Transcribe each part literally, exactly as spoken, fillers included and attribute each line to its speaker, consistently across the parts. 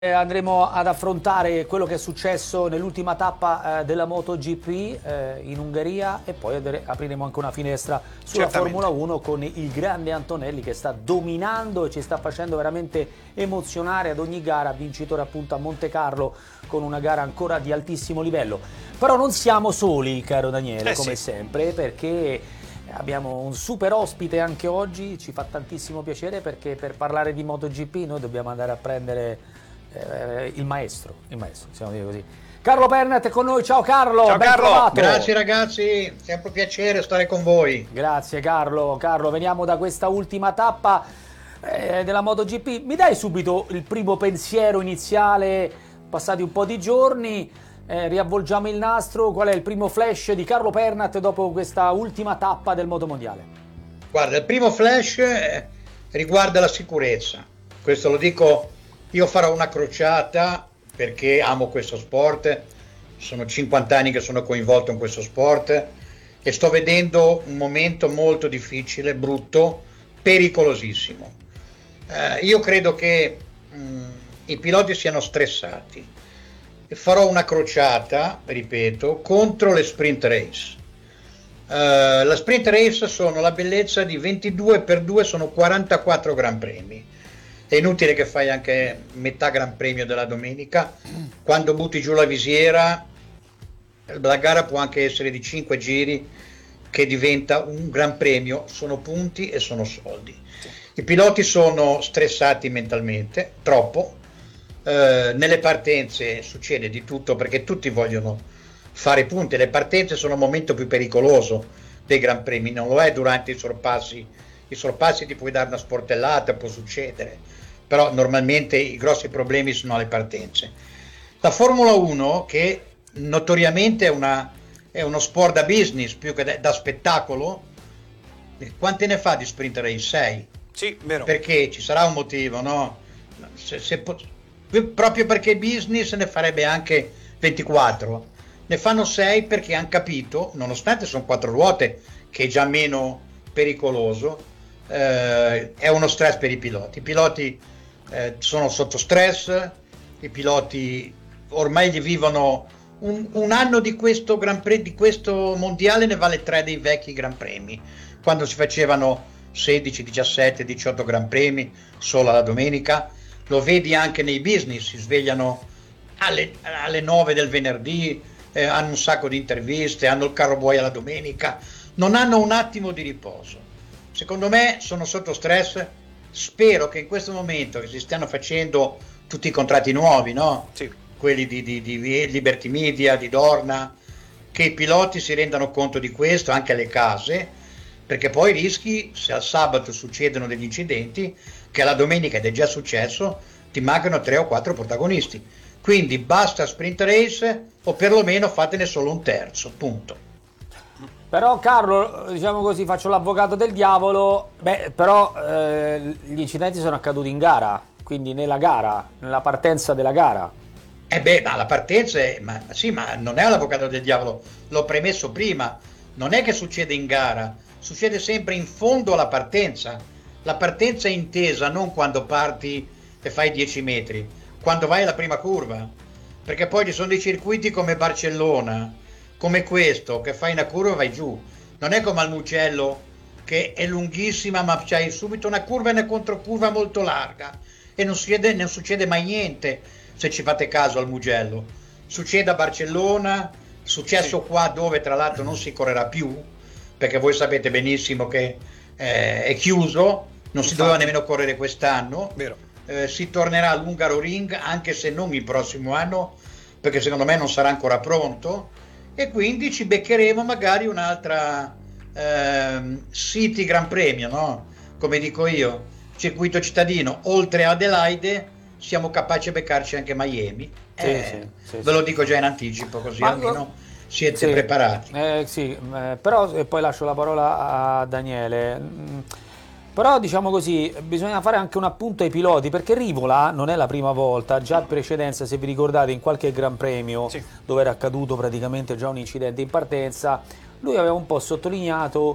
Speaker 1: Andremo ad affrontare quello che è successo nell'ultima tappa eh, della MotoGP eh, in Ungheria e poi apriremo anche una finestra sulla
Speaker 2: Certamente.
Speaker 1: Formula uno con il grande Antonelli che sta dominando e ci sta facendo veramente emozionare ad ogni gara, vincitore appunto a Monte Carlo con una gara ancora di altissimo livello. Però non siamo soli, caro Daniele,
Speaker 2: Eh
Speaker 1: come
Speaker 2: sì.
Speaker 1: sempre, perché abbiamo un super ospite anche oggi, ci fa tantissimo piacere perché per parlare di MotoGP noi dobbiamo andare a prendere Eh, il maestro, il maestro, possiamo dire così. Carlo Pernat è con noi, ciao Carlo,
Speaker 2: Ciao
Speaker 1: ben
Speaker 2: Carlo.
Speaker 1: trovato.
Speaker 3: Grazie ragazzi, sempre un piacere stare con voi.
Speaker 1: Grazie Carlo, Carlo, veniamo da questa ultima tappa eh, della MotoGP. Mi dai subito il primo pensiero iniziale, passati un po' di giorni, eh, riavvolgiamo il nastro, qual è il primo flash di Carlo Pernat dopo questa ultima tappa del Motomondiale?
Speaker 3: Guarda, il primo flash eh, riguarda la sicurezza, questo lo dico. Io farò una crociata perché amo questo sport, sono cinquanta anni che sono coinvolto in questo sport e sto vedendo un momento molto difficile, brutto, pericolosissimo. Eh, io credo che mh, i piloti siano stressati e farò una crociata, ripeto, contro le sprint race. Uh, la sprint race sono la bellezza di ventidue per due, sono quarantaquattro gran premi. È inutile che fai anche metà gran premio della domenica, quando butti giù la visiera la gara può anche essere di cinque giri che diventa un gran premio, sono punti e sono soldi. I piloti sono stressati mentalmente, troppo, eh, nelle partenze succede di tutto perché tutti vogliono fare punti, le partenze sono il momento più pericoloso dei gran premi, non lo è durante i sorpassi, i sorpassi ti puoi dare una sportellata, può succedere, però normalmente i grossi problemi sono alle partenze. La Formula uno, che notoriamente è, una, è uno sport da business più che da, da spettacolo, quante ne fa di sprint race? sei?
Speaker 2: Sì, vero.
Speaker 3: Perché ci sarà un motivo, no? Se, se, proprio perché business ne farebbe anche ventiquattro, ne fanno sei perché hanno capito, nonostante sono quattro ruote, che è già meno pericoloso, eh, è uno stress per i piloti. I piloti eh, sono sotto stress, i piloti ormai gli vivono un, un anno di questo, Gran Pre, di questo mondiale ne vale tre dei vecchi Gran Premi, quando si facevano sedici, diciassette, diciotto Gran Premi solo la domenica. Lo vedi anche nei business, si svegliano alle, alle nove del venerdì, eh, hanno un sacco di interviste, hanno il carro buoi alla domenica, non hanno un attimo di riposo. Secondo me sono sotto stress. Spero che in questo momento che si stiano facendo tutti i contratti nuovi, no?
Speaker 2: Sì.
Speaker 3: Quelli di, di, di Liberty Media, di Dorna, che i piloti si rendano conto di questo, anche alle case, perché poi rischi, se al sabato succedono degli incidenti, che alla domenica, ed è già successo, ti mancano tre o quattro protagonisti. Quindi basta sprint race o perlomeno fatene solo un terzo, punto.
Speaker 1: Però Carlo, diciamo così, faccio l'avvocato del diavolo, beh, però eh, gli incidenti sono accaduti in gara, quindi nella gara, nella partenza della gara.
Speaker 3: Eh beh, ma la partenza è, ma, sì, ma non è l'avvocato del diavolo, l'ho premesso prima, non è che succede in gara, succede sempre in fondo alla partenza. La partenza è intesa non quando parti e fai dieci metri, quando vai alla prima curva, perché poi ci sono dei circuiti come Barcellona, come questo, che fai una curva e vai giù. Non è come al Mugello, che è lunghissima, ma c'hai subito una curva e una controcurva molto larga e non succede, non succede mai niente, se ci fate caso al Mugello. Succede a Barcellona, successo sì. Qua dove tra l'altro non si correrà più, perché voi sapete benissimo che eh, è chiuso, non si doveva nemmeno correre quest'anno. Eh, si tornerà all'Hungaro Ring, anche se non il prossimo anno, perché secondo me non sarà ancora pronto. E quindi ci beccheremo magari un'altra ehm, City Gran Premio, no? Come dico io, circuito cittadino, oltre a Adelaide siamo capaci di beccarci anche Miami.
Speaker 1: Sì,
Speaker 3: eh,
Speaker 1: sì, sì,
Speaker 3: ve
Speaker 1: sì.
Speaker 3: lo dico già in anticipo, così
Speaker 1: Ma
Speaker 3: almeno
Speaker 1: lo...
Speaker 3: siete
Speaker 1: sì,
Speaker 3: preparati.
Speaker 1: Eh, sì, eh, però e poi lascio la parola a Daniele. Mm, Però diciamo così, bisogna fare anche un appunto ai piloti, perché Rivola non è la prima volta, già in precedenza, se vi ricordate, in qualche Gran Premio, sì, dove era accaduto praticamente già un incidente in partenza, lui aveva un po' sottolineato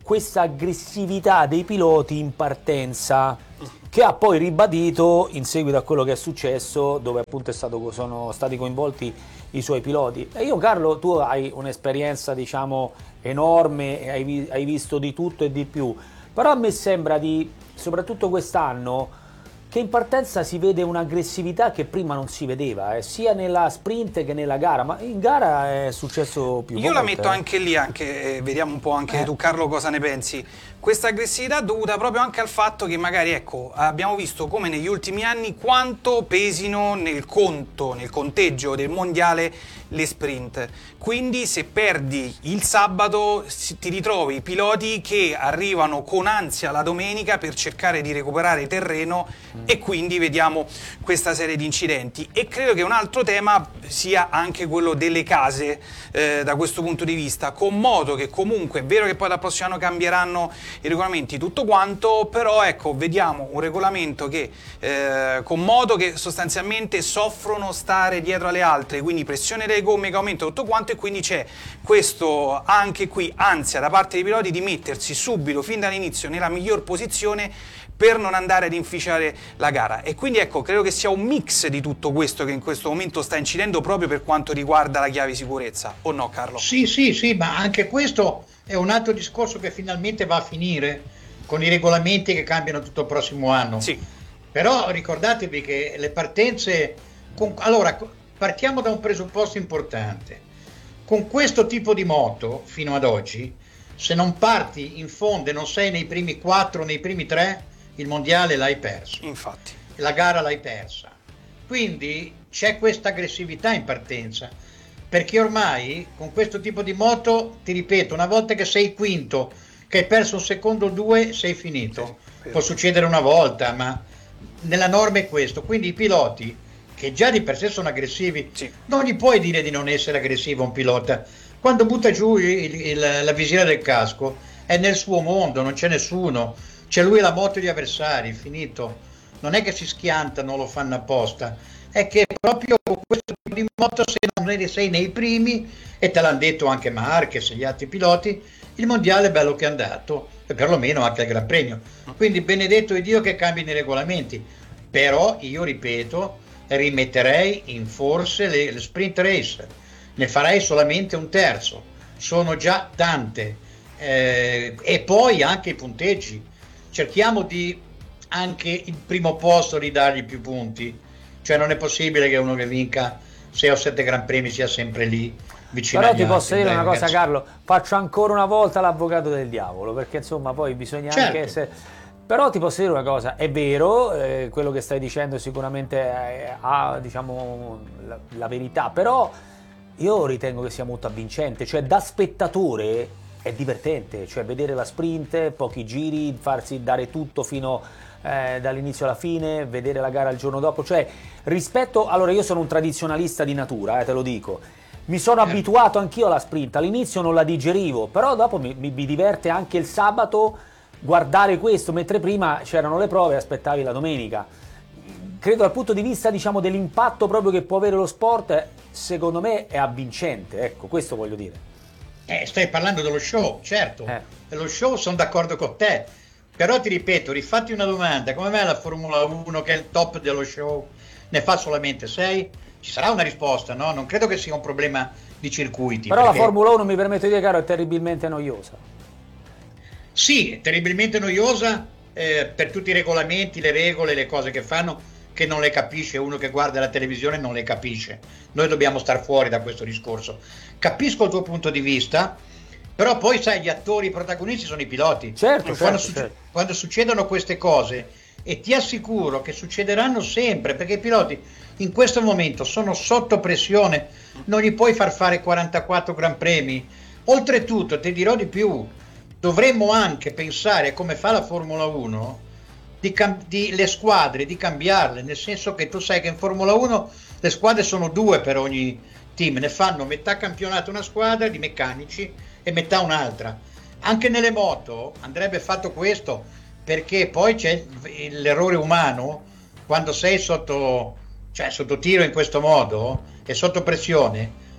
Speaker 1: questa aggressività dei piloti in partenza, che ha poi ribadito in seguito a quello che è successo, dove appunto è stato, sono stati coinvolti i suoi piloti. E io, Carlo, tu hai un'esperienza, diciamo, enorme, hai, hai visto di tutto e di più, però a me sembra di, soprattutto quest'anno, che in partenza si vede un'aggressività che prima non si vedeva, eh, sia nella sprint che nella gara, ma in gara è successo più volte.
Speaker 2: Io la metto anche lì, anche, eh, vediamo un po' anche
Speaker 1: eh.
Speaker 2: tu, Carlo, cosa ne pensi. Questa aggressività è dovuta proprio anche al fatto che magari, ecco, abbiamo visto come negli ultimi anni quanto pesino nel conto, nel conteggio del mondiale le sprint. Quindi se perdi il sabato ti ritrovi piloti che arrivano con ansia la domenica per cercare di recuperare terreno mm. e quindi vediamo questa serie di incidenti. E credo che un altro tema sia anche quello delle case eh, da questo punto di vista, con modo che comunque è vero che poi dal prossimo anno cambieranno i regolamenti, tutto quanto, però ecco, vediamo un regolamento che eh, con modo che sostanzialmente soffrono stare dietro alle altre, quindi pressione delle gomme che aumenta tutto quanto, e quindi c'è questo anche qui ansia da parte dei piloti di mettersi subito fin dall'inizio nella miglior posizione per non andare ad inficiare la gara. E quindi ecco, credo che sia un mix di tutto questo che in questo momento sta incidendo proprio per quanto riguarda la chiave sicurezza, o no, Carlo?
Speaker 3: Sì, sì, sì, ma anche questo è un altro discorso che finalmente va a finire con i regolamenti che cambiano tutto il prossimo anno.
Speaker 2: Sì.
Speaker 3: Però ricordatevi che le partenze... Con... Allora, partiamo da un presupposto importante. Con questo tipo di moto, fino ad oggi, se non parti in fondo e non sei nei primi quattro, nei primi tre, il mondiale l'hai perso.
Speaker 2: Infatti.
Speaker 3: La gara l'hai persa. Quindi c'è questa aggressività in partenza, perché ormai con questo tipo di moto, ti ripeto, una volta che sei quinto, che hai perso un secondo o due, sei finito. Sì, può succedere una volta, ma nella norma è questo. Quindi i piloti, che già di per sé sono aggressivi, sì. non gli puoi dire di non essere aggressivo a un pilota. Quando butta giù il, il, la visiera del casco, è nel suo mondo, non c'è nessuno, c'è lui e la moto e gli avversari, finito. Non è che si schiantano, lo fanno apposta, è che proprio con questo tipo di moto, se non sei nei primi, e te l'hanno detto anche Marquez e gli altri piloti, il mondiale è bello che è andato, e perlomeno anche il Gran Premio. Quindi benedetto di Dio che cambino i regolamenti, però io ripeto, rimetterei in forse le, le sprint race, ne farei solamente un terzo, sono già tante, eh, e poi anche i punteggi, cerchiamo di anche il primo posto ridargli più punti, cioè non è possibile che uno che vinca sei o sette Gran Premi sia sempre lì vicino.
Speaker 1: Però
Speaker 3: agli
Speaker 1: ti
Speaker 3: altri.
Speaker 1: posso dire
Speaker 3: Dai,
Speaker 1: una cosa,
Speaker 3: ragazzi.
Speaker 1: Carlo, faccio ancora una volta l'avvocato del diavolo, perché insomma poi bisogna
Speaker 3: Certo.
Speaker 1: anche essere... Però ti posso dire una cosa, è vero, eh, quello che stai dicendo sicuramente è- ha, diciamo, la, la verità, però io ritengo che sia molto avvincente, cioè da spettatore è divertente, cioè vedere la sprint, pochi giri, farsi dare tutto fino eh, dall'inizio alla fine, vedere la gara il giorno dopo, cioè rispetto... Allora io sono un tradizionalista di natura, eh, te lo dico, mi sono
Speaker 3: Certo.
Speaker 1: abituato anch'io alla sprint, all'inizio non la digerivo, però dopo mi, mi, mi diverte anche il sabato guardare questo, mentre prima c'erano le prove e aspettavi la domenica. Credo dal punto di vista, diciamo, dell'impatto proprio che può avere lo sport, secondo me è avvincente, ecco, questo voglio dire.
Speaker 3: Eh, stai parlando dello show, certo,
Speaker 1: Eh.
Speaker 3: dello show sono d'accordo con te, però ti ripeto, rifatti una domanda, come mai la Formula uno, che è il top dello show, ne fa solamente sei? Ci sarà una risposta, no? Non credo che sia un problema di circuiti.
Speaker 1: Però
Speaker 3: perché...
Speaker 1: la Formula uno, mi permetto di dire, caro, è terribilmente noiosa.
Speaker 3: Sì, è terribilmente noiosa eh, per tutti i regolamenti, le regole, le cose che fanno, che non le capisce uno che guarda la televisione, non le capisce. Noi dobbiamo star fuori da questo discorso. Capisco il tuo punto di vista, però poi sai, gli attori, i protagonisti sono i piloti.
Speaker 1: Certo,
Speaker 3: E quando,
Speaker 1: certo,
Speaker 3: succe-
Speaker 1: certo.
Speaker 3: quando succedono queste cose, e ti assicuro che succederanno sempre, perché i piloti in questo momento sono sotto pressione, non gli puoi far fare quarantaquattro Gran Premi. Oltretutto, ti dirò di più, dovremmo anche pensare, come fa la Formula uno, di, cam- di le squadre, di cambiarle, nel senso che tu sai che in Formula uno le squadre sono due per ogni team, ne fanno metà campionato una squadra di meccanici e metà un'altra. Anche nelle moto andrebbe fatto questo, perché poi c'è l'errore umano, quando sei sotto, cioè sotto tiro in questo modo e sotto pressione,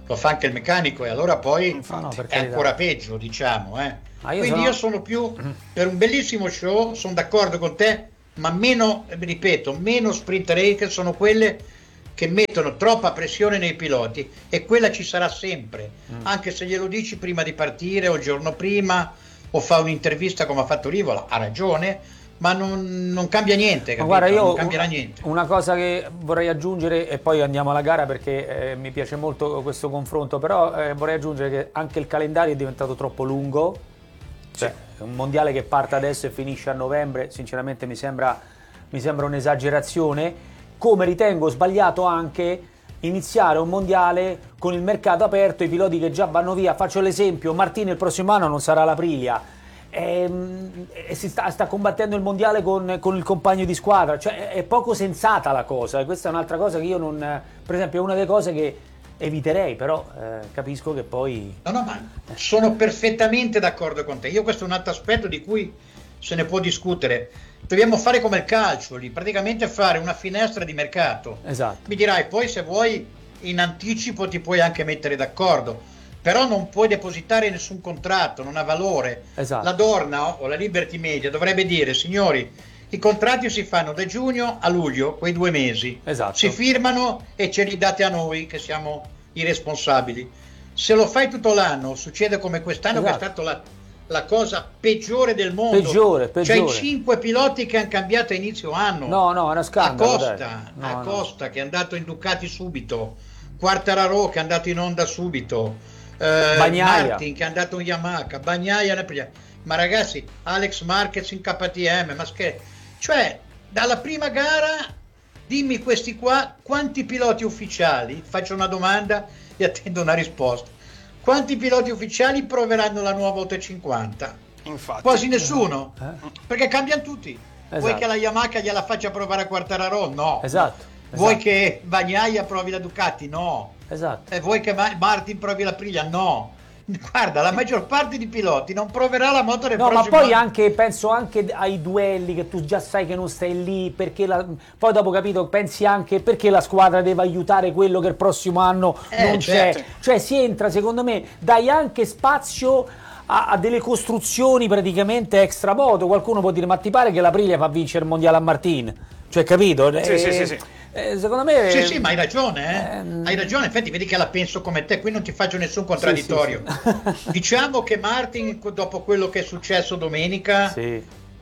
Speaker 3: lo fa anche il meccanico e allora poi
Speaker 1: Ah, no, per
Speaker 3: è
Speaker 1: carità.
Speaker 3: ancora peggio, diciamo. Eh.
Speaker 1: Ah, io
Speaker 3: Quindi
Speaker 1: sono-
Speaker 3: io sono più per un bellissimo show, sono d'accordo con te, ma meno, eh, ripeto, meno sprint race sono quelle che mettono troppa pressione nei piloti e quella ci sarà sempre, anche se glielo dici prima di partire o il giorno prima o fa un'intervista come ha fatto Rivola, ha ragione, ma non, non cambia niente,
Speaker 1: Ma
Speaker 3: capito?
Speaker 1: guarda, io
Speaker 3: non cambierà
Speaker 1: una,
Speaker 3: niente.
Speaker 1: una cosa che vorrei aggiungere e poi andiamo alla gara perché eh, mi piace molto questo confronto, però eh, vorrei aggiungere che anche il calendario è diventato troppo lungo, cioè un mondiale che parte adesso e finisce a novembre, sinceramente mi sembra, mi sembra un'esagerazione, come ritengo sbagliato anche iniziare un mondiale con il mercato aperto, i piloti che già vanno via. Faccio l'esempio, Martini il prossimo anno non sarà l'Aprilia e, e si sta, sta combattendo il mondiale con, con il compagno di squadra, cioè è poco sensata la cosa, e questa è un'altra cosa che io non, per esempio è una delle cose che eviterei, però eh, capisco che poi...
Speaker 3: No, no, ma sono perfettamente d'accordo con te. Io questo è un altro aspetto di cui se ne può discutere. Dobbiamo fare come il calcio, lì, praticamente fare una finestra di mercato.
Speaker 1: Esatto.
Speaker 3: Mi dirai, poi se vuoi in anticipo ti puoi anche mettere d'accordo, però non puoi depositare nessun contratto, non ha valore.
Speaker 1: Esatto.
Speaker 3: La Dorna o la Liberty Media dovrebbe dire, signori, i contratti si fanno da giugno a luglio, quei due mesi.
Speaker 1: Esatto.
Speaker 3: Si firmano e ce li date a noi che siamo i responsabili. Se lo fai tutto l'anno, succede come quest'anno,
Speaker 1: Esatto.
Speaker 3: che è stata la, la cosa peggiore del mondo.
Speaker 1: Peggiore, peggiore.
Speaker 3: C'hai cinque piloti che hanno cambiato a inizio anno.
Speaker 1: No, no, è una scandalo.
Speaker 3: Acosta,
Speaker 1: dai. No, no.
Speaker 3: Acosta che è andato in Ducati subito, Quartararo che è andato in Honda subito, eh,
Speaker 1: Bagnaia.
Speaker 3: Martin che è andato in Yamaha, Bagnaia nel prima. Ma ragazzi, Alex Marquez in K T M, ma scherzi, cioè dalla prima gara dimmi questi qua quanti piloti ufficiali, faccio una domanda e attendo una risposta, quanti piloti ufficiali proveranno la nuova ottocentocinquanta?
Speaker 2: Infatti.
Speaker 3: Quasi nessuno,
Speaker 1: Eh?
Speaker 3: perché cambiano tutti. Vuoi
Speaker 1: Esatto.
Speaker 3: che la Yamaha gliela faccia provare a Quartararo? No.
Speaker 1: Esatto.
Speaker 3: Vuoi
Speaker 1: esatto.
Speaker 3: che Bagnaia provi la Ducati? No.
Speaker 1: Esatto.
Speaker 3: E vuoi che Ma- Martin provi la Aprilia? No. Guarda, la maggior parte di piloti non proverà la moto del
Speaker 1: No, ma
Speaker 3: prossimo
Speaker 1: poi
Speaker 3: anno.
Speaker 1: anche penso anche ai duelli che tu già sai che non stai lì, perché la, poi dopo capito pensi anche perché la squadra deve aiutare quello che il prossimo anno
Speaker 3: Eh,
Speaker 1: non
Speaker 3: certo.
Speaker 1: c'è. Cioè si entra, secondo me, dai anche spazio a, a delle costruzioni praticamente extra moto. Qualcuno può dire ma ti pare che l'Aprilia fa vincere il mondiale a Martin? Cioè capito?
Speaker 2: Sì,
Speaker 1: Eh,
Speaker 2: sì, sì, sì.
Speaker 1: eh, secondo me
Speaker 3: Sì, sì, ma hai ragione, eh?
Speaker 1: Ehm.
Speaker 3: Hai ragione, infatti vedi che la penso come te, qui non ti faccio nessun contraddittorio.
Speaker 1: Sì, sì, sì.
Speaker 3: Diciamo che Martin, dopo quello che è successo domenica,
Speaker 1: sì.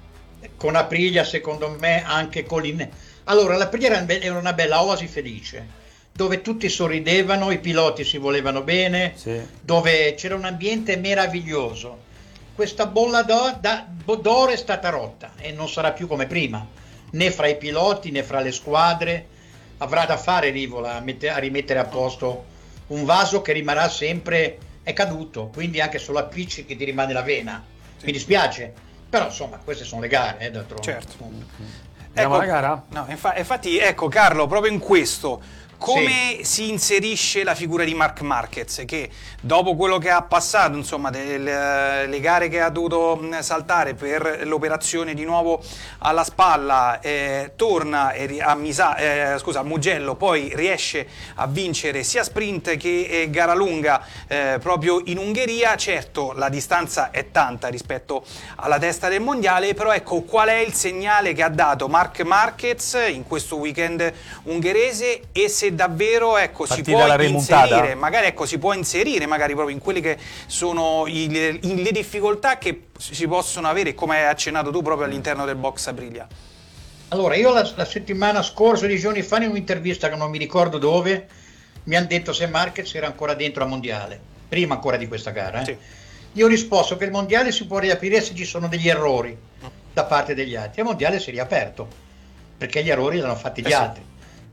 Speaker 3: con Aprilia, secondo me, anche con l'In... Allora, l'Aprilia era un be- era una bella oasi felice, dove tutti sorridevano, i piloti si volevano bene,
Speaker 1: Sì.
Speaker 3: dove c'era un ambiente meraviglioso. Questa bolla d'o- da- d'oro è stata rotta e non sarà più come prima, né fra i piloti né fra le squadre. Avrà da fare Rivola a, mette- a rimettere a posto un vaso che rimarrà sempre, è caduto, quindi anche solo appiccichi ti rimane la vena. Mi dispiace, però insomma queste sono le gare, eh, d'altronde.
Speaker 2: Certo.
Speaker 1: Andiamo alla gara?
Speaker 2: No, infa- infatti, ecco Carlo, proprio in questo, come si inserisce la figura di Marc Marquez, che dopo quello che ha passato, insomma, delle le gare che ha dovuto mh, saltare per l'operazione di nuovo alla spalla, eh, torna e ri- a, Misa- eh, scusa, a Mugello, poi riesce a vincere sia sprint che eh, gara lunga eh, proprio in Ungheria. Certo, la distanza è tanta rispetto alla testa del mondiale, però ecco qual è il segnale che ha dato Marc Marquez in questo weekend ungherese, e se davvero ecco, si
Speaker 1: Partita
Speaker 2: può
Speaker 1: alla remontata.
Speaker 2: inserire, magari ecco, si può inserire magari proprio in quelle che sono i- le, i- le difficoltà che si possono avere, come hai accennato tu, proprio all'interno del box Aprilia.
Speaker 3: Allora, io la, la settimana scorsa, di giorni fa, in un'intervista che non mi ricordo dove, mi hanno detto se Marquez era ancora dentro al mondiale, prima ancora di questa gara. Eh?
Speaker 2: Sì.
Speaker 3: Io ho risposto che il mondiale si può riaprire se ci sono degli errori da parte degli altri. Il mondiale si è riaperto perché gli errori li hanno fatti gli
Speaker 2: Eh sì.
Speaker 3: altri.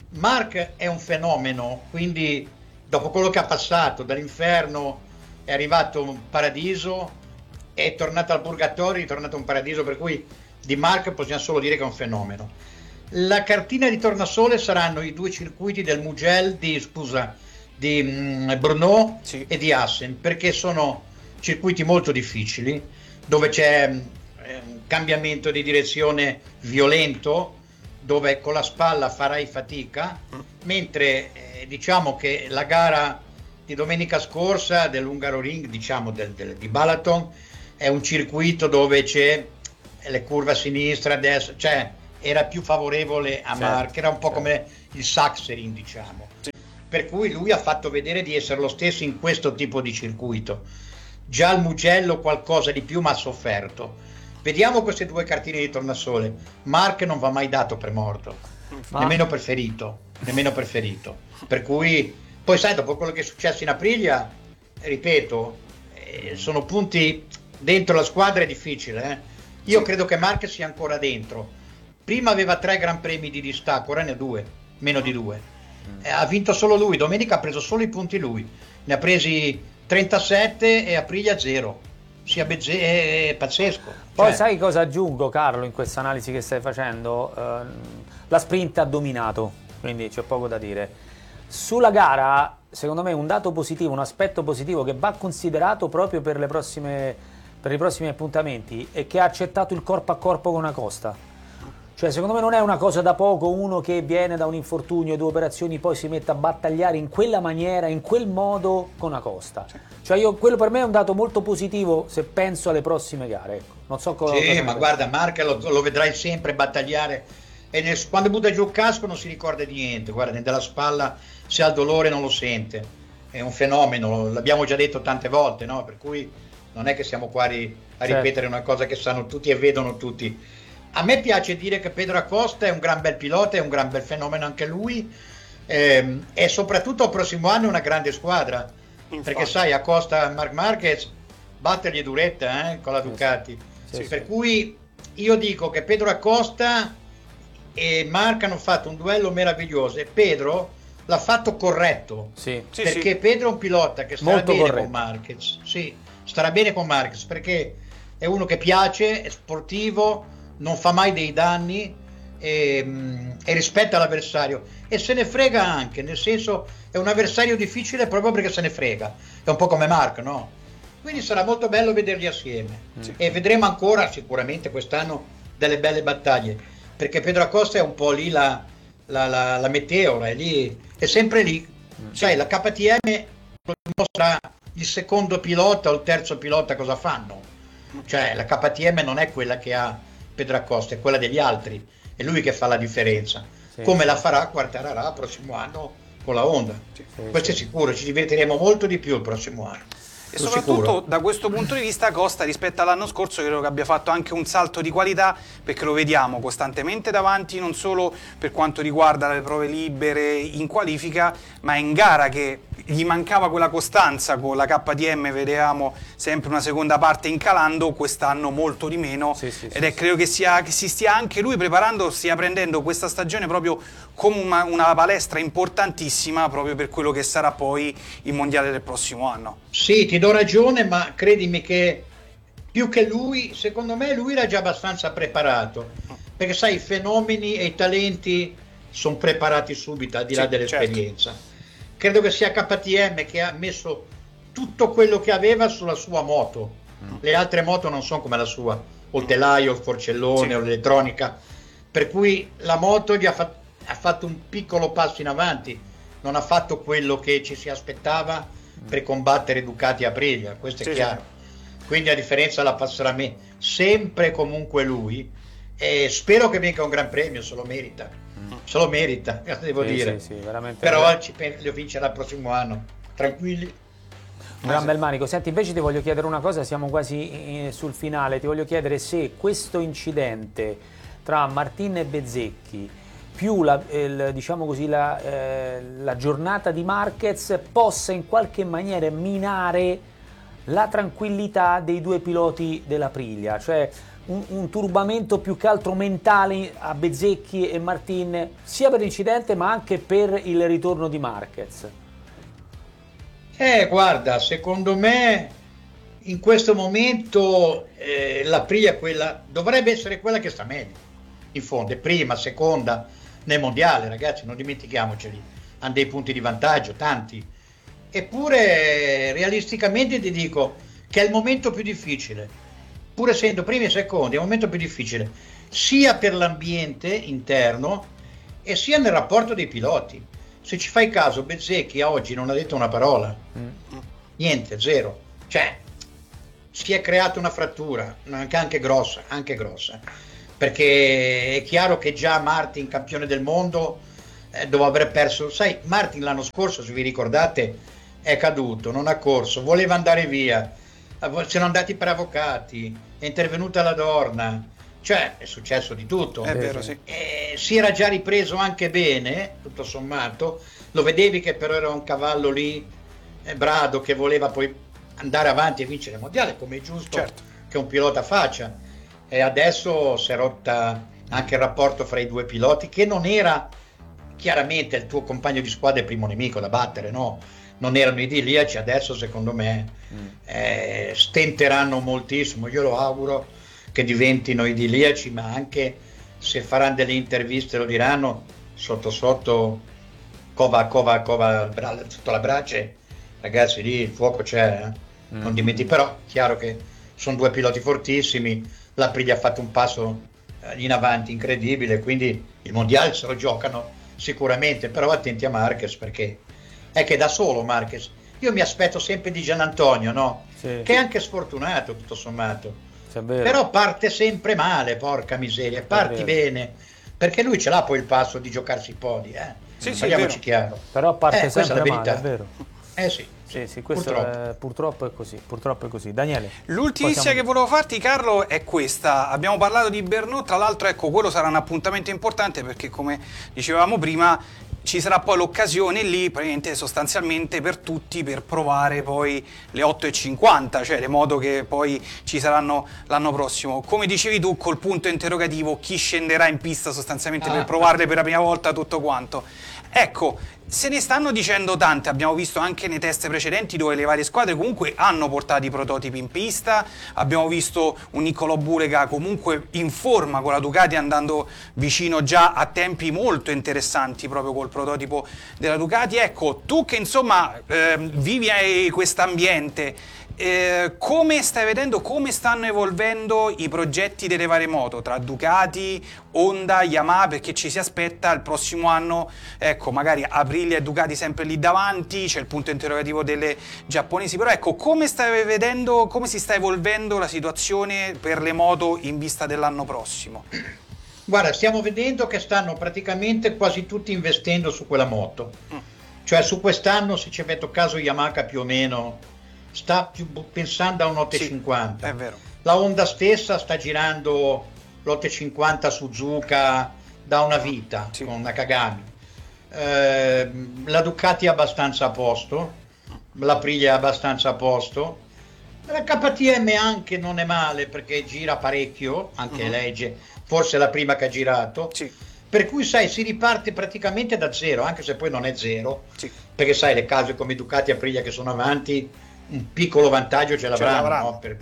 Speaker 3: Marc è un fenomeno, quindi dopo quello che ha passato dall'inferno è arrivato un paradiso, è tornato al purgatorio, è tornato un paradiso, per cui di Marc possiamo solo dire che è un fenomeno. La cartina di tornasole saranno i due circuiti del Mugello, di, scusa, di mm, Brno
Speaker 2: Sì.
Speaker 3: e di Assen, perché sono circuiti molto difficili, dove c'è mm, un cambiamento di direzione violento, dove con la spalla farai fatica, mentre eh, diciamo che la gara di domenica scorsa dell'Hungaroring, diciamo del, del, di Balaton, è un circuito dove c'è le curve a sinistra, a destra, cioè era più favorevole a certo, Marc, era un po' certo. come il Sachsenring, diciamo. Sì. Per cui lui ha fatto vedere di essere lo stesso in questo tipo di circuito. Già il Mugello qualcosa di più, ma ha sofferto. Vediamo queste due cartine di tornasole. Marc non va mai dato per morto, ma... nemmeno preferito, nemmeno preferito. Per cui, poi sai, dopo quello che è successo in Aprilia, ripeto, eh, sono punti dentro la squadra, è difficile. Eh? Io sì. credo che Marc sia ancora dentro. Prima aveva tre gran premi di distacco, ora ne ha due, meno di due. Eh, ha vinto solo lui, domenica ha preso solo i punti lui. Ne ha presi trentasette e Aprilia zero. Sia bezze- è pazzesco.
Speaker 1: Poi
Speaker 3: cioè...
Speaker 1: sai cosa aggiungo, Carlo, in questa analisi che stai facendo? Uh, la sprint ha dominato, quindi c'è poco da dire. Sulla gara, secondo me, un dato positivo, un aspetto positivo che va considerato proprio per le prossime, per i prossimi appuntamenti è che ha accettato il corpo a corpo con Acosta. Cioè, secondo me non è una cosa da poco uno che viene da un infortunio e due operazioni poi si mette a battagliare in quella maniera, in quel modo con Acosta. Cioè, io, quello per me è un dato molto positivo se penso alle prossime gare. Ecco. Non so cosa.
Speaker 3: Sì,
Speaker 1: cosa
Speaker 3: ma guarda, Marc lo, lo vedrai sempre battagliare. E nel, quando butta giù il casco non si ricorda di niente. Guarda, dalla spalla, se ha il dolore non lo sente. È un fenomeno, l'abbiamo già detto tante volte, no? Per cui non è che siamo qua a ripetere certo. una cosa che sanno tutti e vedono tutti. A me piace dire che Pedro Acosta è un gran bel pilota, è un gran bel fenomeno anche lui, ehm, e soprattutto il prossimo anno è una grande squadra. Infatti. Perché sai, Acosta e Marc Marquez battergli duretta eh, con la Ducati. Sì, per sì. cui io dico che Pedro Acosta e Marc hanno fatto un duello meraviglioso e Pedro l'ha fatto corretto.
Speaker 1: Sì. Sì,
Speaker 3: perché
Speaker 1: sì.
Speaker 3: Pedro è un pilota che starà
Speaker 1: Molto
Speaker 3: bene
Speaker 1: corretto.
Speaker 3: con Marquez. Sì, starà bene con Marquez perché è uno che piace, è sportivo, non fa mai dei danni e, e rispetta l'avversario e se ne frega anche, nel senso è un avversario difficile proprio perché se ne frega, è un po' come Marc, no? Quindi sarà molto bello vederli assieme sì. e vedremo ancora sicuramente quest'anno delle belle battaglie perché Pedro Acosta è un po' lì la, la, la, la meteora, è, lì, è sempre lì, mm. sai, la K T M mostra il secondo pilota o il terzo pilota cosa fanno, cioè la K T M non è quella che ha Pedro Acosta, è quella degli altri, è lui che fa la differenza, sì. come la farà Quartararo il prossimo anno con la Honda, sì, questo sì. è sicuro, ci divertiremo molto di più il prossimo anno.
Speaker 2: E soprattutto sicuro. Da questo punto di vista Costa rispetto all'anno scorso credo che abbia fatto anche un salto di qualità perché lo vediamo costantemente davanti non solo per quanto riguarda le prove libere in qualifica ma in gara che gli mancava quella costanza con la K T M, vedevamo sempre una seconda parte incalando, quest'anno molto di meno sì, sì, ed è sì, credo sì. Che, sia, che si stia anche lui preparando, stia prendendo questa stagione proprio come una, una palestra importantissima proprio per quello che sarà poi il mondiale del prossimo anno.
Speaker 3: Sì, ti do ragione, ma credimi che più che lui, secondo me lui era già abbastanza preparato, perché sai i fenomeni e i talenti sono preparati subito al di là sì, dell'esperienza. Certo. Credo che sia K T M che ha messo tutto quello che aveva sulla sua moto. Mm. Le altre moto non sono come la sua, o il telaio, il forcellone, sì. o l'elettronica. Per cui la moto gli ha, fat- ha fatto un piccolo passo in avanti, non ha fatto quello che ci si aspettava mm. per combattere Ducati e Aprilia, questo è sì, chiaro. Sì. Quindi a differenza la passerà me, sempre comunque lui, e spero che venga un gran premio, se lo merita. Se lo merita, devo sì, dire. Sì, sì, però ci, lo vincerà il prossimo anno, tranquilli.
Speaker 1: Un gran bel manico. Senti, invece ti voglio chiedere una cosa, siamo quasi sul finale, ti voglio chiedere se questo incidente tra Martin e Bezzecchi più la, il, diciamo così, la, eh, la giornata di Marquez possa in qualche maniera minare la tranquillità dei due piloti dell'Aprilia, cioè Un, un turbamento più che altro mentale a Bezzecchi e Martin sia per l'incidente ma anche per il ritorno di Marquez.
Speaker 3: Eh guarda, secondo me in questo momento eh, l'Aprilia quella, dovrebbe essere quella che sta meglio in fondo, è prima, seconda nel mondiale, ragazzi, non dimentichiamoceli, hanno dei punti di vantaggio, tanti, eppure realisticamente ti dico che è il momento più difficile, pur essendo primi e secondi, è un momento più difficile sia per l'ambiente interno e sia nel rapporto dei piloti, Se ci fai caso, Bezzecchi a oggi non ha detto una parola, mm. niente, zero. Cioè, si è creata una frattura, anche, anche grossa, anche grossa, perché è chiaro che già Martin, campione del mondo, eh, dopo aver perso, sai, Martin l'anno scorso, se vi ricordate, è caduto, non ha corso, voleva andare via, sono andati per avvocati, è intervenuta la Dorna, cioè è successo di tutto.
Speaker 2: È vero, sì.
Speaker 3: E si era già ripreso anche bene, tutto sommato, lo vedevi che però era un cavallo lì, eh, brado, che voleva poi andare avanti e vincere il mondiale, come è giusto, certo, che un pilota faccia. E adesso si è rotta anche il rapporto fra i due piloti, che non era chiaramente il tuo compagno di squadra il primo nemico da battere, no? Non erano idilliaci. Adesso secondo me mm. eh, stenteranno moltissimo. Io lo auguro che diventino idilliaci, ma anche se faranno delle interviste lo diranno sotto sotto, cova cova cova sotto la brace, ragazzi, lì il fuoco c'è, eh? mm. non dimentichi. Però chiaro che sono due piloti fortissimi, l'Aprilia ha fatto un passo eh, in avanti incredibile, quindi il mondiale se lo giocano sicuramente, però attenti a Marquez, perché è che da solo Marquez, io mi aspetto sempre di Gianantonio, no? Sì. Che è anche sfortunato tutto sommato, però parte sempre male, porca miseria, parti bene, perché lui ce l'ha poi il passo di giocarsi i podi, eh?
Speaker 2: Sì,
Speaker 3: parliamoci
Speaker 2: sì,
Speaker 3: chiaro,
Speaker 1: però parte
Speaker 3: eh,
Speaker 1: sempre male, è vero.
Speaker 3: Eh sì,
Speaker 1: sì, sì, questo purtroppo. È, purtroppo è così, purtroppo è così. Daniele.
Speaker 2: L'ultimissima
Speaker 1: possiamo...
Speaker 2: che volevo farti, Carlo, è questa. Abbiamo parlato di Bernot, tra l'altro, ecco, quello sarà un appuntamento importante perché, come dicevamo prima, ci sarà poi l'occasione lì, praticamente sostanzialmente per tutti, per provare poi le otto e cinquanta, cioè le moto che poi ci saranno l'anno prossimo. Come dicevi tu, col punto interrogativo, chi scenderà in pista sostanzialmente ah. per provarle per la prima volta tutto quanto. Ecco, se ne stanno dicendo tante, abbiamo visto anche nei test precedenti dove le varie squadre comunque hanno portato i prototipi in pista, abbiamo visto un Niccolò Burega comunque in forma con la Ducati, andando vicino già a tempi molto interessanti proprio col prototipo della Ducati. Ecco, tu che insomma eh, vivi quest'ambiente, Eh, come stai vedendo, come stanno evolvendo i progetti delle varie moto tra Ducati, Honda, Yamaha, perché ci si aspetta il prossimo anno, ecco, magari Aprilia e Ducati sempre lì davanti, c'è il punto interrogativo delle giapponesi, però ecco, come stai vedendo, come si sta evolvendo la situazione per le moto in vista dell'anno prossimo?
Speaker 3: Guarda, stiamo vedendo che stanno praticamente quasi tutti investendo su quella moto, mm. cioè su quest'anno, se ci avete caso, Yamaha più o meno sta più pensando a un otto e cinquanta.
Speaker 2: Sì, è vero.
Speaker 3: La Honda stessa sta girando l'otto e cinquanta Suzuka da una vita, sì, con Nakagami. Eh, la Ducati è abbastanza a posto, l'Aprilia è abbastanza a posto, la K T M anche non è male perché gira parecchio, anche uh-huh. legge, forse è la prima che ha girato.
Speaker 2: Sì.
Speaker 3: Per cui sai, si riparte praticamente da zero, anche se poi non è zero, sì, perché sai, le case come Ducati e Aprilia che sono avanti un piccolo vantaggio ce l'avranno, ce l'avranno, no? Per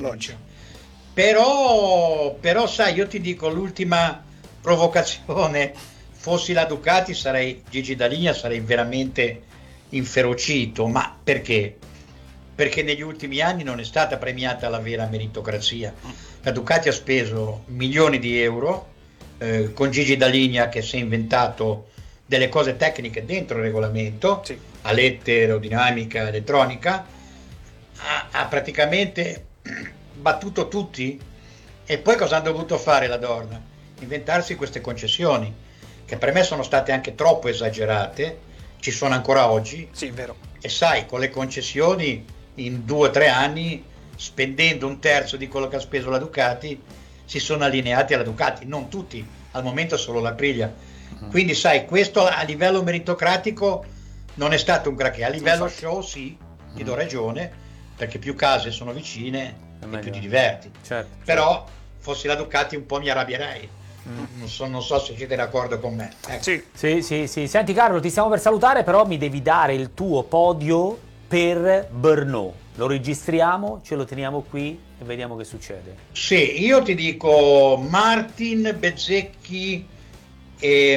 Speaker 3: però, però sai, io ti dico, l'ultima provocazione, fossi la Ducati sarei Gigi D'Aligna, sarei veramente inferocito. Ma perché? Perché negli ultimi anni non è stata premiata la vera meritocrazia. La Ducati ha speso milioni di euro eh, con Gigi D'Aligna che si è inventato delle cose tecniche dentro il regolamento, sì, alette, aerodinamica, elettronica, Ha, ha praticamente battuto tutti. E poi cosa hanno dovuto fare la Dorna? Inventarsi queste concessioni che per me sono state anche troppo esagerate, ci sono ancora oggi.
Speaker 2: Sì, vero.
Speaker 3: E sai, con le concessioni in due o tre anni, spendendo un terzo di quello che ha speso la Ducati, si sono allineati alla Ducati, non tutti, al momento solo l'Aprilia. Uh-huh. Quindi sai, questo a livello meritocratico non è stato un granché, a livello Infatti. show sì, uh-huh. ti do ragione, perché più case sono vicine e più ti diverti.
Speaker 1: Certo,
Speaker 3: però
Speaker 1: certo.
Speaker 3: fossi la Ducati un po' mi arrabbierei. Mm. Non, so, non so se siete d'accordo con me. Ecco.
Speaker 1: Sì. Sì, sì, sì. Senti Carlo, ti stiamo per salutare, però mi devi dare il tuo podio per Brno. Lo registriamo, ce lo teniamo qui e vediamo che succede.
Speaker 3: Sì, io ti dico Martin, Bezzecchi e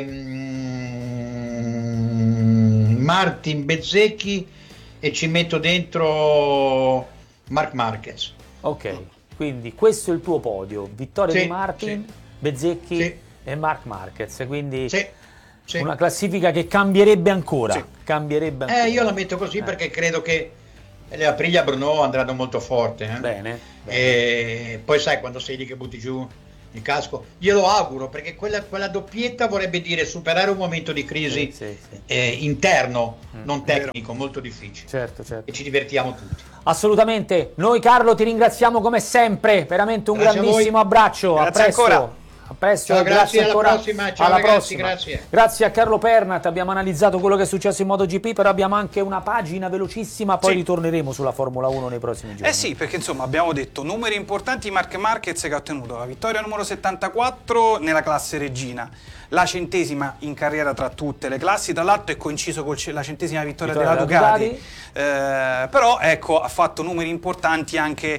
Speaker 3: mm, Martin, Bezzecchi, e ci metto dentro Marc Marquez.
Speaker 1: Ok, quindi questo è il tuo podio: vittoria
Speaker 3: sì,
Speaker 1: di Martin,
Speaker 3: sì.
Speaker 1: Bezzecchi
Speaker 3: sì.
Speaker 1: e Marc Marquez. Quindi
Speaker 3: sì. Sì.
Speaker 1: Una classifica che cambierebbe ancora.
Speaker 2: Sì.
Speaker 1: Cambierebbe ancora.
Speaker 3: Eh, io la metto così
Speaker 1: Eh.
Speaker 3: perché credo che le Aprilia Brno andranno molto forte. Eh?
Speaker 1: Bene, bene.
Speaker 3: E poi sai, quando sei lì che butti giù il casco, glielo auguro, perché quella, quella doppietta vorrebbe dire superare un momento di crisi
Speaker 1: Sì, sì, sì.
Speaker 3: eh, interno,
Speaker 1: Mm.
Speaker 3: non tecnico, molto difficile.
Speaker 1: Certo, certo.
Speaker 3: E ci divertiamo tutti.
Speaker 1: Assolutamente. Noi, Carlo, ti ringraziamo come sempre. Veramente un
Speaker 3: Grazie a
Speaker 1: grandissimo
Speaker 3: voi.
Speaker 1: abbraccio.
Speaker 2: Grazie
Speaker 1: a presto.
Speaker 2: ancora.
Speaker 1: A presto.
Speaker 3: Ciao,
Speaker 1: e
Speaker 3: grazie, alla
Speaker 1: ancora.
Speaker 3: prossima. Ciao,
Speaker 1: alla
Speaker 3: ragazzi,
Speaker 1: prossima.
Speaker 3: grazie.
Speaker 1: Grazie a Carlo Pernat. Abbiamo analizzato quello che è successo in MotoGP, però abbiamo anche una pagina velocissima. Poi
Speaker 2: Sì.
Speaker 1: ritorneremo sulla Formula uno nei prossimi giorni.
Speaker 2: Eh sì, perché insomma abbiamo detto numeri importanti Marc Marquez che ha ottenuto la vittoria numero settantaquattro nella classe regina, la centesima in carriera tra tutte le classi, tra l'altro è coinciso con la centesima vittoria,
Speaker 1: Vittoria
Speaker 2: della
Speaker 1: della
Speaker 2: Ducati, eh, però ecco ha fatto numeri importanti anche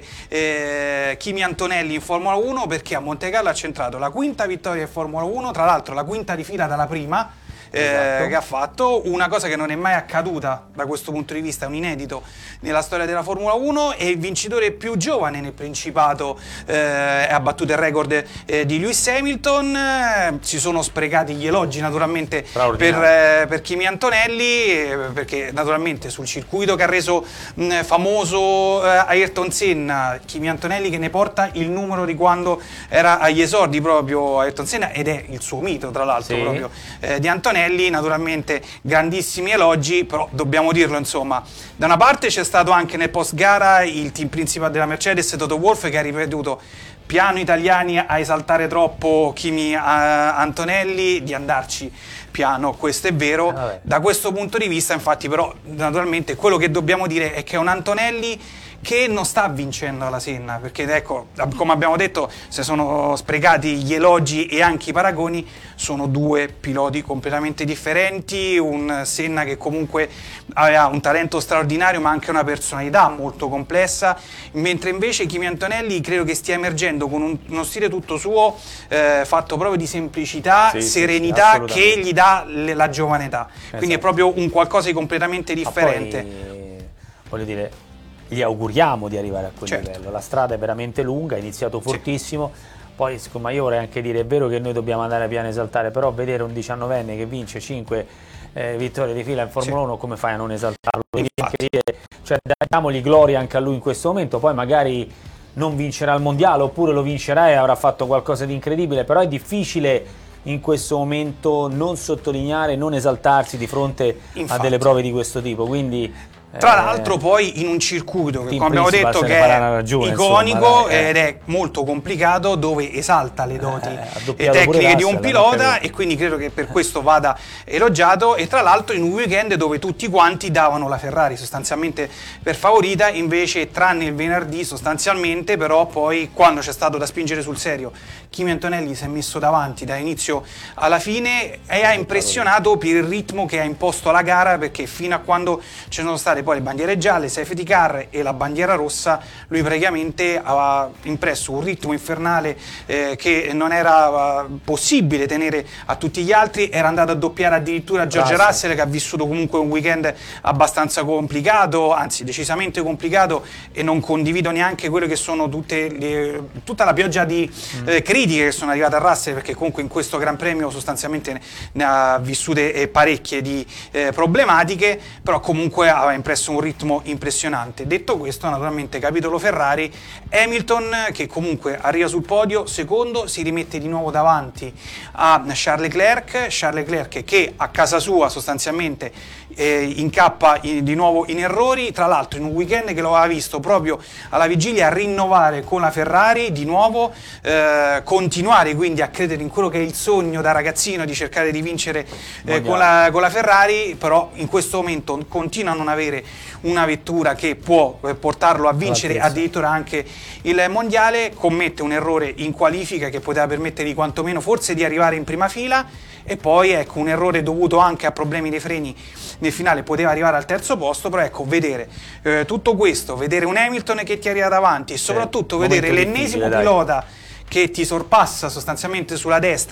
Speaker 2: eh, Kimi Antonelli in Formula uno, perché a Monte Carlo ha centrato la quinta vittoria in Formula uno, tra l'altro la quinta di fila dalla prima. Eh,
Speaker 1: Esatto.
Speaker 2: che ha fatto una cosa che non è mai accaduta da questo punto di vista, è un inedito nella storia della Formula uno, e il vincitore più giovane nel Principato eh, ha battuto il record eh, di Lewis Hamilton. Eh, si sono sprecati gli elogi naturalmente per, eh, per Kimi Antonelli, eh, perché naturalmente sul circuito che ha reso mh, famoso eh, Ayrton Senna, Kimi Antonelli che ne porta il numero di quando era agli esordi proprio Ayrton Senna, ed è il suo mito tra l'altro,
Speaker 1: Sì.
Speaker 2: proprio eh, di Antonelli. Naturalmente grandissimi elogi, però dobbiamo dirlo insomma, da una parte c'è stato anche nel post gara il team principale della Mercedes, Toto Wolff, che ha ripetuto piano italiani a esaltare troppo Kimi eh, Antonelli, di andarci piano, questo è vero.
Speaker 1: Vabbè.
Speaker 2: Da questo punto di vista infatti però naturalmente quello che dobbiamo dire è che è un Antonelli che non sta vincendo alla Senna, perché ecco, come abbiamo detto, se sono sprecati gli elogi e anche i paragoni, sono due piloti completamente differenti, un Senna che comunque aveva un talento straordinario ma anche una personalità molto complessa, mentre invece Kimi Antonelli credo che stia emergendo con un, uno stile tutto suo, eh, fatto proprio di semplicità,
Speaker 1: Sì, sì,
Speaker 2: serenità,
Speaker 1: sì,
Speaker 2: che gli dà le, la giovane età, quindi è
Speaker 1: Esatto.
Speaker 2: proprio un qualcosa di completamente
Speaker 1: Ma
Speaker 2: differente.
Speaker 1: poi, voglio dire, gli auguriamo di arrivare a quel
Speaker 2: Certo.
Speaker 1: livello. La strada è veramente lunga, è iniziato fortissimo. Poi, siccome io vorrei anche dire, è vero che noi dobbiamo andare a piano esaltare, però vedere un diciannovenne che vince cinque eh, vittorie di fila in Formula
Speaker 2: Sì.
Speaker 1: uno, come fai a non esaltarlo? Devi anche
Speaker 2: Infatti.
Speaker 1: dire, cioè, diamogli gloria anche a lui in questo momento, poi magari non vincerà il mondiale, oppure lo vincerà e avrà fatto qualcosa di incredibile, però è difficile in questo momento non sottolineare, non esaltarsi di fronte
Speaker 2: Infatti.
Speaker 1: a delle prove di questo tipo, quindi
Speaker 2: Tra
Speaker 1: eh,
Speaker 2: l'altro poi in un circuito che
Speaker 1: Team
Speaker 2: come abbiamo
Speaker 1: Principal
Speaker 2: detto
Speaker 1: se ne
Speaker 2: che
Speaker 1: farà
Speaker 2: è
Speaker 1: una ragione,
Speaker 2: iconico
Speaker 1: insomma, dai, eh.
Speaker 2: ed è molto complicato, dove esalta le doti
Speaker 1: Eh, ha
Speaker 2: e
Speaker 1: doppiato pure
Speaker 2: tecniche di un
Speaker 1: Russell, non
Speaker 2: pilota,
Speaker 1: credo.
Speaker 2: e quindi credo che per questo vada elogiato, e tra l'altro in un weekend dove tutti quanti davano la Ferrari sostanzialmente per favorita, invece tranne il venerdì sostanzialmente, però poi quando c'è stato da spingere sul serio Kimi Antonelli si è messo davanti da inizio alla fine e ha impressionato per il ritmo che ha imposto la gara, perché fino a quando ci sono state poi le bandiere gialle, safety car e la bandiera rossa, lui praticamente aveva impresso un ritmo infernale eh, che non era uh, possibile tenere a tutti gli altri. Era andato a doppiare addirittura George
Speaker 1: Russell.
Speaker 2: Russell, che ha vissuto comunque un weekend abbastanza complicato, anzi decisamente complicato, e non condivido neanche quelle che sono tutte le, tutta la pioggia di eh, critiche che sono arrivate a Russell, perché comunque in questo Gran Premio sostanzialmente ne, ne ha vissute eh, parecchie di eh, problematiche, però comunque aveva impresso un ritmo impressionante. Detto questo, naturalmente capitolo Ferrari, Hamilton che comunque arriva sul podio, secondo, si rimette di nuovo davanti a Charles Leclerc, Charles Leclerc che a casa sua sostanzialmente eh, incappa in, di nuovo in errori, tra l'altro in un weekend che lo aveva visto proprio alla vigilia a rinnovare con la Ferrari di nuovo, eh, continuare quindi a credere in quello che è il sogno da ragazzino di cercare di vincere eh, con, la, con la Ferrari, però in questo momento continua a non avere una vettura che può eh, portarlo a vincere addirittura anche il mondiale, commette un errore in qualifica che poteva permettergli quantomeno forse di arrivare in prima fila, e poi ecco un errore dovuto anche a problemi dei freni nel finale, poteva arrivare al terzo posto, però ecco vedere eh, tutto questo, vedere un Hamilton che ti arriva davanti e soprattutto
Speaker 1: momento
Speaker 2: vedere l'ennesimo
Speaker 1: difficile, dai.
Speaker 2: pilota che ti sorpassa sostanzialmente sulla destra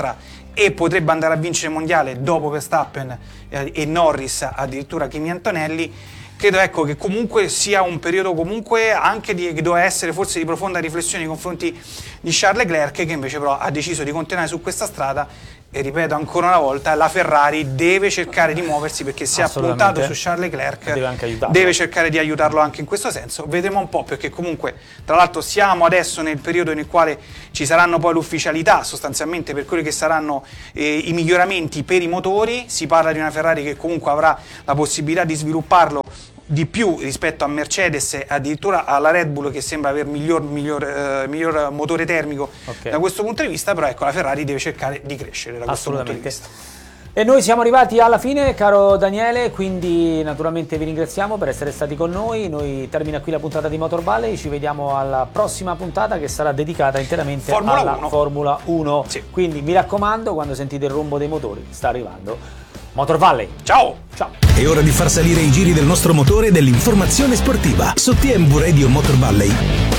Speaker 2: e potrebbe andare a vincere il mondiale dopo Verstappen eh, e Norris, addirittura Kimi Antonelli. Credo, ecco, che comunque sia un periodo comunque anche di, che doveva essere forse di profonda riflessione nei confronti di Charles Leclerc, che invece però ha deciso di continuare su questa strada. E ripeto ancora una volta, la Ferrari deve cercare di muoversi, perché se ha puntato su Charles Leclerc
Speaker 1: deve, anche
Speaker 2: deve cercare di aiutarlo anche in questo senso. Vedremo un po', perché comunque tra l'altro siamo adesso nel periodo nel quale ci saranno poi l'ufficialità sostanzialmente per quelli che saranno eh, i miglioramenti per i motori. Si parla di una Ferrari che comunque avrà la possibilità di svilupparlo di più rispetto a Mercedes e addirittura alla Red Bull, che sembra aver miglior, miglior, eh, miglior motore termico, okay, da questo punto di vista. Però ecco, la Ferrari deve cercare di crescere da questo punto di vista.
Speaker 1: E noi siamo arrivati alla fine, caro Daniele, quindi naturalmente vi ringraziamo per essere stati con noi. Noi termina qui la puntata di Motor Valley, ci vediamo alla prossima puntata che sarà dedicata interamente
Speaker 2: Formula
Speaker 1: alla
Speaker 2: uno.
Speaker 1: Formula uno.
Speaker 2: Sì.
Speaker 1: Quindi mi raccomando, quando sentite il rombo dei motori, sta arrivando Motor Valley.
Speaker 2: Ciao!
Speaker 1: Ciao!
Speaker 4: È ora di far salire i giri del nostro motore e dell'informazione sportiva su T M V Radio Motor Valley.